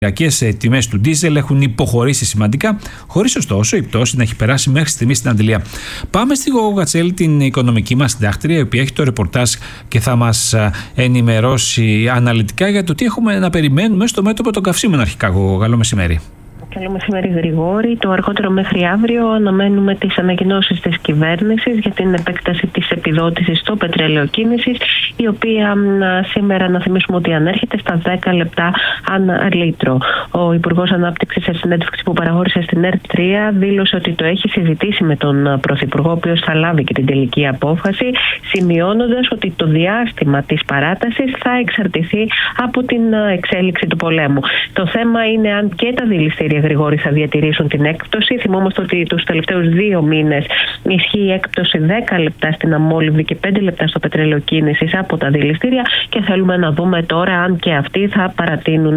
Οι τιμές του ντίζελ έχουν υποχωρήσει σημαντικά, χωρίς ωστόσο η πτώση να έχει περάσει μέχρι στιγμή στην αντιλία. Πάμε στη Γογό Κατσέλη, την οικονομική μας συντάκτρια, η οποία έχει το ρεπορτάζ και θα μας ενημερώσει αναλυτικά για το τι έχουμε να περιμένουμε στο μέτωπο των καυσίμων αρχικά. Γογό, καλό μεσημέρι. Καλό μεσημέρι, Γρηγόρη. Το αργότερο μέχρι αύριο αναμένουμε τις ανακοινώσεις της κυβέρνησης για την επέκταση της επιδότησης στο πετρέλαιο κίνησης, η οποία σήμερα, να θυμίσουμε ότι ανέρχεται στα 10 λεπτά ανά λίτρο. Ο Υπουργός Ανάπτυξης, σε συνέντευξη που παραχώρησε στην ΕΡΤ3, δήλωσε ότι το έχει συζητήσει με τον Πρωθυπουργό, ο οποίος θα λάβει και την τελική απόφαση, σημειώνοντας ότι το διάστημα της παράτασης θα εξαρτηθεί από την εξέλιξη του πολέμου. Το θέμα είναι αν και τα δηληστήρια, Γρηγόρη, θα διατηρήσουν την έκπτωση. Θυμόμαστε ότι τους τελευταίους 2 μήνες ισχύει η έκπτωση 10 λεπτά στην αμόλυβδη και 5 λεπτά στο πετρέλαιο κίνησης από τα δηληστήρια, και θέλουμε να δούμε τώρα αν και αυτοί θα παρατείνουν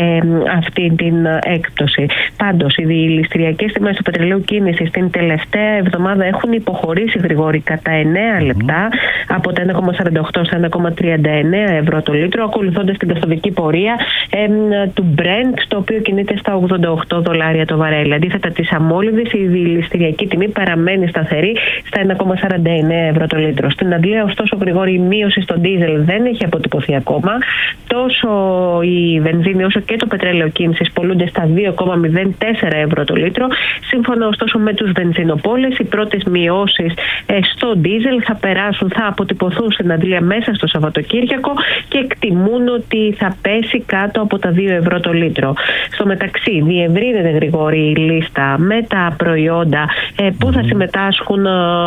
αυτή την έκπτωση. Πάντως, οι δηληστηριακές τιμές του πετρελαίου κίνησης την τελευταία εβδομάδα έχουν υποχωρήσει, Γρηγόρη, κατά 9 λεπτά, από τα 1,48 στα 1,39 ευρώ το λίτρο, ακολουθώντας την καθοδική πορεία του Brent, το οποίο κινείται στα 88 $8 το βαρέλι. Αντίθετα, της αμόλυβδης, η δηληστηριακή τιμή παραμένει σταθερή στα 1,49 ευρώ το λίτρο. Στην Αγγλία, ωστόσο, Γρηγόρη, η μείωση στο ντίζελ δεν έχει αποτυπωθεί ακόμα. Τόσο η βενζίνη όσο και το πετρέλαιο κίνησης πωλούνται στα 2,04 ευρώ το λίτρο. Σύμφωνα, ωστόσο, με τους βενζινοπόλες, οι πρώτες μειώσεις στο ντίζελ θα αποτυπωθούν στην Αγγλία μέσα στο Σαββατοκύριακο και εκτιμούν ότι θα πέσει κάτω από τα 2 ευρώ το λίτρο. Στο μεταξύ, διευρύνεται, Γρηγόρη, η λίστα με τα προϊόντα που θα συμμετάσχουν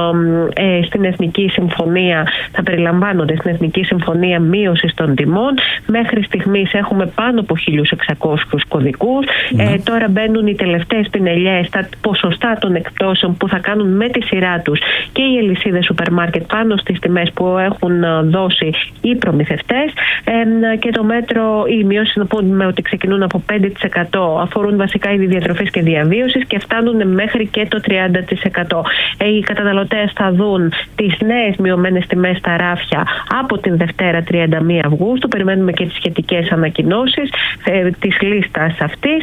στην Εθνική Συμφωνία, θα περιλαμβάνονται στην Εθνική Συμφωνία μείωσης των τιμών. Μέχρι στιγμής έχουμε πάνω από 1.600 κωδικούς. Τώρα μπαίνουν οι τελευταίες πινελιές, τα ποσοστά των εκπτώσεων που θα κάνουν με τη σειρά τους και οι αλυσίδες σούπερ μάρκετ πάνω στις τιμές που έχουν δώσει οι προμηθευτές. Και το μέτρο, οι μειώσεις, να πούμε ότι ξεκινούν από 5%, αφορούν βασικά είδη διατροφής και διαβίωσης και φτάνουν μέχρι και το 30%. Οι καταναλωτές θα δουν τις νέες μειωμένες τιμές στα ράφια από την Δευτέρα 31 Αυγούστου. Περιμένουμε και τις σχετικές ανακοινώσεις της λίστας αυτής,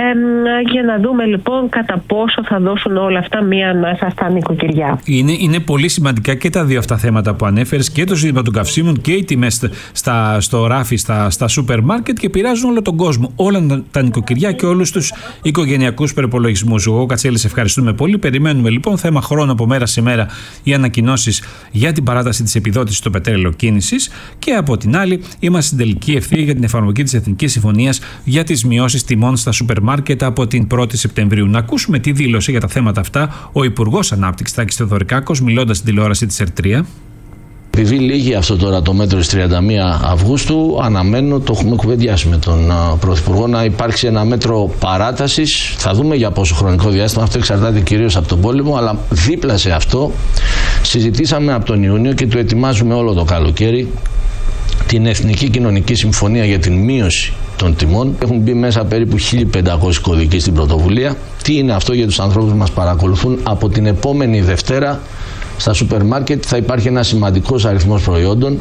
για να δούμε λοιπόν κατά πόσο θα δώσουν όλα αυτά μία ανάσα στα νοικοκυριά. Είναι πολύ σημαντικά και τα δύο αυτά θέματα που ανέφερες, και το ζήτημα των καυσίμων και οι τιμές στο ράφι, στα σούπερ μάρκετ, και πειράζουν όλο τον κόσμο, όλα τα νοικοκυριά και όλους τους οικογενειακούς προϋπολογισμούς. Εγώ, Κατσέλη, σε ευχαριστούμε πολύ. Περιμένουμε λοιπόν, θέμα χρόνο από μέρα σε μέρα, οι ανακοινώσεις για την παράταση της επιδότησης στο πετρέλαιο κίνησης, και από την άλλη είμαστε στην τελική ευθεία για την εφαρμογή της Εθνικής Συμφωνίας για τις μειώσεις τιμών στα σούπερ μάρκετ από την 1η Σεπτεμβρίου. Να ακούσουμε τι δήλωσε για τα θέματα αυτά ο Υπουργός Ανάπτυξης Τάκης Θεοδωρικάκος, μιλώντας στην τηλεόραση της ΕΡΤ3. Επειδή λύγει αυτό τώρα το μέτρο της 31 Αυγούστου, αναμένω, το έχουμε κουβεντιάσει με τον Πρωθυπουργό, να υπάρξει ένα μέτρο παράτασης. Θα δούμε για πόσο χρονικό διάστημα, αυτό εξαρτάται κυρίως από τον πόλεμο, αλλά δίπλα σε αυτό συζητήσαμε από τον Ιούνιο και το ετοιμάζουμε όλο το καλοκαίρι την Εθνική Κοινωνική Συμφωνία για την μείωση των τιμών. Έχουν μπει μέσα περίπου 1.500 κωδικοί στην πρωτοβουλία. Τι είναι αυτό για τους ανθρώπους που μας παρακολουθούν? Από την επόμενη Δευτέρα στα σούπερ μάρκετ θα υπάρχει ένα σημαντικός αριθμός προϊόντων.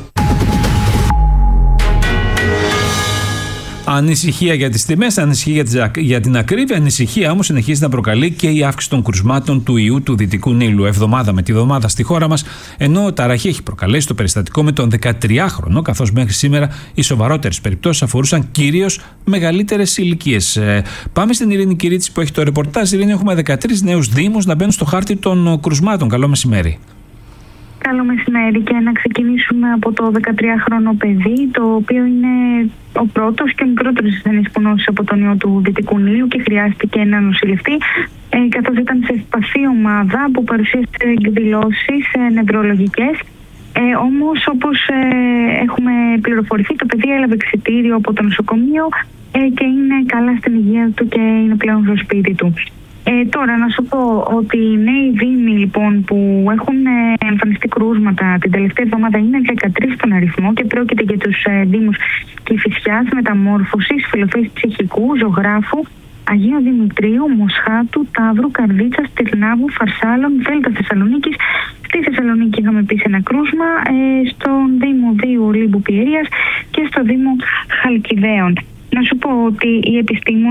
Ανησυχία για τις τιμές, ανησυχία για την ακρίβεια, ανησυχία όμως συνεχίζει να προκαλεί και η αύξηση των κρουσμάτων του ιού του Δυτικού Νείλου. Εβδομάδα με τη βδομάδα στη χώρα μας, ενώ ταραχή έχει προκαλέσει το περιστατικό με τον 13χρονο, καθώς μέχρι σήμερα οι σοβαρότερες περιπτώσεις αφορούσαν κυρίως μεγαλύτερες ηλικίες. Πάμε στην Ειρήνη Κυρίτση που έχει το ρεπορτάζ. Ειρήνη, έχουμε 13 νέους δήμους να μπαίνουν στο χάρτη των κρουσμάτων. Καλό μεσημέρι. Καλό μεσημέρι, και να ξεκινήσουμε από το 13χρονο παιδί, το οποίο είναι ο πρώτος και ο μικρότερος ασθενής που νόσησε από τον ιό του Δυτικού Νείλου και χρειάστηκε να νοσηλευτεί, καθώς ήταν σε ευπαθή ομάδα που παρουσίασε εκδηλώσεις νευρολογικές. Όμως, όπως έχουμε πληροφορηθεί, το παιδί έλαβε εξιτήριο από το νοσοκομείο και είναι καλά στην υγεία του και είναι πλέον στο σπίτι του. Τώρα να σου πω ότι οι νέοι δήμοι λοιπόν που έχουν εμφανιστεί κρούσματα την τελευταία εβδομάδα είναι 13 στον αριθμό και πρόκειται για τους δήμους Κηφισιάς, Μεταμόρφωσης, Φιλοφέης Ψυχικού, Ζωγράφου, Αγίου Δημητρίου, Μοσχάτου, Ταύρου, Καρδίτσας, Τυρνάβου, Φαρσάλων, Δέλτα Θεσσαλονίκης. Στη Θεσσαλονίκη είχαμε επίσης ένα κρούσμα, στον Δήμο Δίου Ολύμπου Πιερίας και στο Δήμο Χαλκιδαίων. Να σου πω ότι οι επιστήμονες